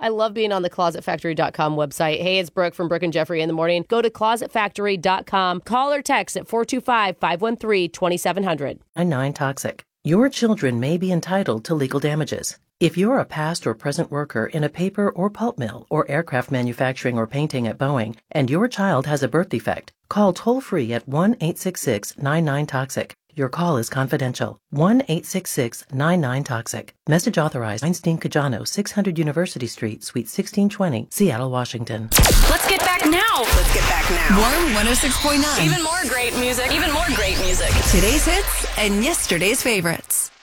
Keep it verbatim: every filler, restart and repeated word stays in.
I love being on the closet factory dot com website. Hey, it's Brooke from Brooke and Jeffrey in the morning. Go to closet factory dot com. Call or text at four two five, five one three, two seven zero zero. nine toxic. Your children may be entitled to legal damages. If you're a past or present worker in a paper or pulp mill or aircraft manufacturing or painting at Boeing, and your child has a birth defect, call toll-free at one eight six six, nine nine toxic. Your call is confidential. one eight six six, nine nine toxic. Message authorized. Einstein Cajano, six hundred University Street, Suite sixteen twenty, Seattle, Washington. Let's get back now. Let's get back now. Warm one oh six point nine. Even more great music. Even more great music. Today's hits and yesterday's favorites.